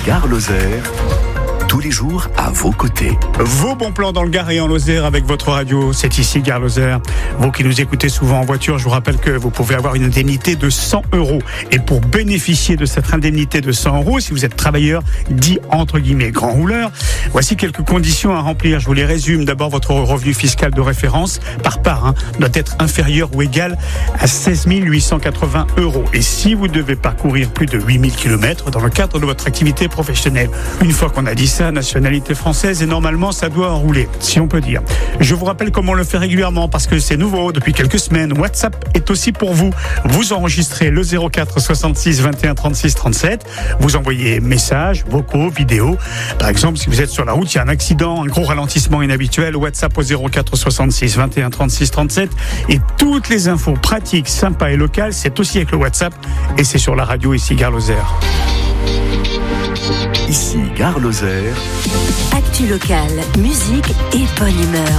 Gare Lozère, tous les jours à vos côtés. Vos bons plans dans le Gard et en Lozère avec votre radio, c'est ici Gare Lozère. Vous qui nous écoutez souvent en voiture, je vous rappelle que vous pouvez avoir une indemnité de 100 €. Et pour bénéficier de cette indemnité de 100 €, si vous êtes travailleur dit entre guillemets grand rouleur, voici quelques conditions à remplir. Je vous les résume. D'abord, votre revenu fiscal de référence par part doit être inférieur ou égal à 16 880 €. Et si vous devez parcourir plus de 8000 km dans le cadre de votre activité professionnelle, une fois qu'on a dit ça, nationalité française, et normalement ça doit rouler, si on peut dire. Je vous rappelle comment on le fait régulièrement parce que c'est nouveau depuis quelques semaines. WhatsApp est aussi pour vous. Vous enregistrez le 04 66 21 36 37. Vous envoyez messages, vocaux, vidéos. Par exemple, si vous êtes sur la route, il y a un accident, un gros ralentissement inhabituel, WhatsApp au 04 66 21 36 37. Et toutes les infos pratiques, sympas et locales, c'est aussi avec le WhatsApp et c'est sur la radio ici Gare Lozère. Ici Gare Lozère. Actu locale, musique et bonne humeur.